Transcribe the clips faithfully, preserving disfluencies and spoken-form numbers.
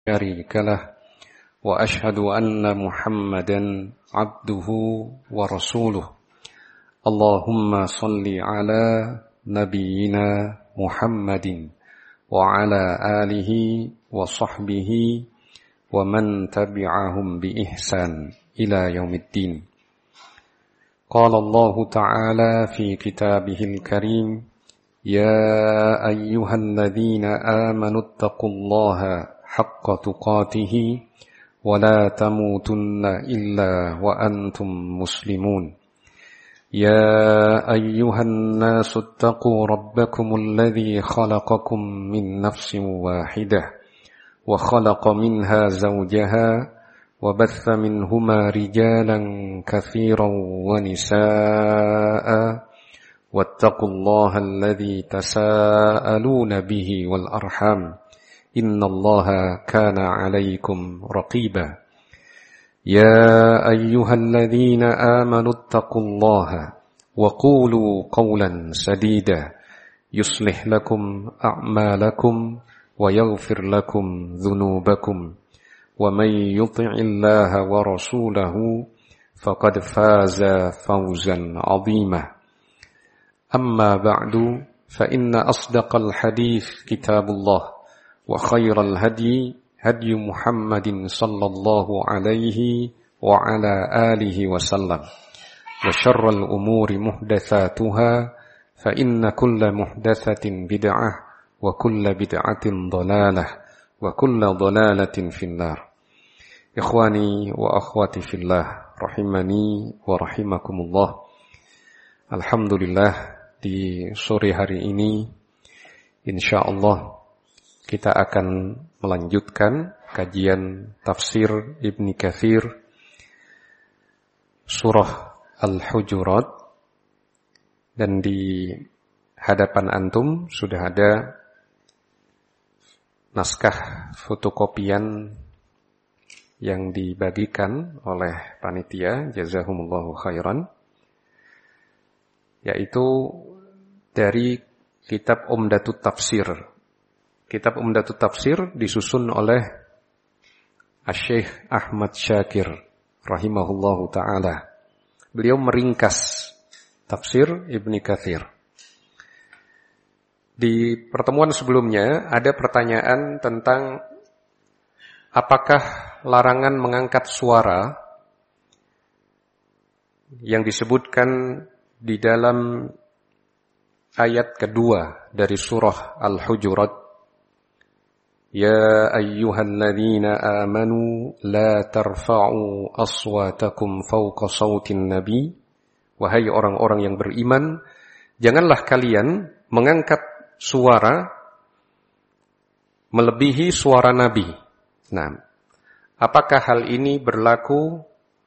شريك له وأشهد أن محمدا عبده ورسوله اللهم صل على نبينا محمد وعلى آله وصحبه ومن تبعهم بإحسان إلى يوم الدين. قال الله تعالى في كتابه الكريم يا أيها الذين آمنوا اتقوا الله حق تقاته ولا تموتن إلا وأنتم مسلمون يا أيها الناس اتقوا ربكم الذي خلقكم من نفس واحدة وخلق منها زوجها وبث منهما رجالا كثيرا ونساء واتقوا الله الذي تساءلون به والأرحام إن الله كان عليكم رقيبا يا أيها الذين آمنوا اتقوا الله وقولوا قولا سديدا يصلح لكم أعمالكم ويغفر لكم ذنوبكم ومن يطع الله ورسوله فقد فاز فوزا عظيما أما بعد فإن أصدق الحديث كتاب الله وخير الهدي هدي محمد صلى الله عليه وعلى آله وسلم وشر الأمور محدثاتها فإن كل محدثة بدعة وكل بدعة ضلالة وكل ضلالة في النار. Ikhwani wa akhwati fillah rahimani wa rahimakumullah. Alhamdulillah, di sore hari ini insyaallah kita akan melanjutkan kajian tafsir Ibnu Katsir surah Al-Hujurat, dan di hadapan antum sudah ada naskah fotokopian yang dibagikan oleh panitia, jazahumullahu khairan, yaitu dari kitab Umdatut Tafsir. Kitab Umdatut Tafsir disusun oleh Asy-Syaikh Ahmad Syakir rahimahullahu ta'ala. Beliau meringkas tafsir Ibnu Katsir. Di pertemuan sebelumnya ada pertanyaan tentang apakah larangan mengangkat suara yang disebutkan di dalam ayat kedua dari surah Al-Hujurat, ya ayyuhalladzina amanu la tarfa'u aswatakum fawqa sautin nabi, wahai orang-orang yang beriman, janganlah kalian mengangkat suara melebihi suara Nabi. Nah, apakah hal ini berlaku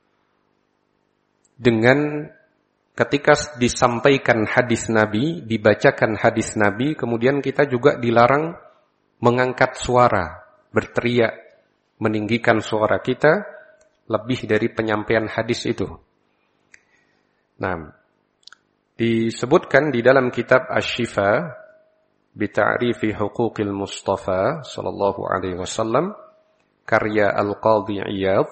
dengan ketika disampaikan hadis Nabi, dibacakan hadis Nabi, kemudian kita juga dilarang mengangkat suara, berteriak, meninggikan suara kita lebih dari penyampaian hadis itu. Nah, disebutkan di dalam kitab Asy-Syifa Bita'rifi Huquqil Mustafa sallallahu alaihi wasallam karya Al-Qadhi Iyadh,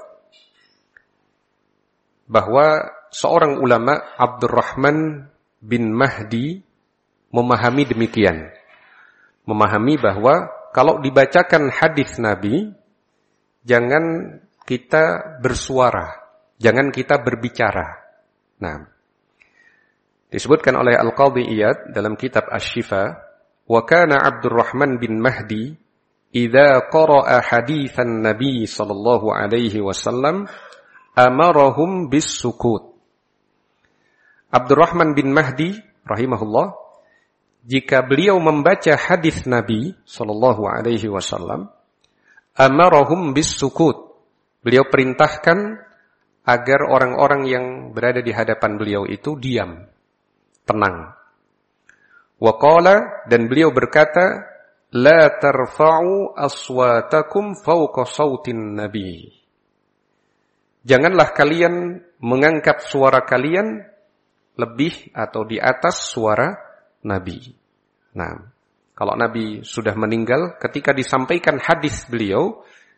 bahwa seorang ulama Abdurrahman bin Mahdi memahami demikian. Memahami bahwa kalau dibacakan hadis Nabi, jangan kita bersuara, jangan kita berbicara. Nah, disebutkan oleh Al-Qadhi Iyadh dalam kitab Asy-Syifa, wa kana Abdurrahman bin Mahdi idza qara'a haditsan Nabi sallallahu alaihi wasallam amarahum bis sukut. Abdurrahman bin Mahdi rahimahullah, jika beliau membaca hadis Nabi sallallahu alaihi wasallam, amarahum bis sukut, beliau perintahkan agar orang-orang yang berada di hadapan beliau itu diam, tenang. Wa qala, dan beliau berkata, la tarfa'u aswatakum fawqa sautin nabi. Janganlah kalian mengangkat suara kalian lebih atau di atas suara Nabi. Nah, kalau Nabi sudah meninggal, ketika disampaikan hadis beliau,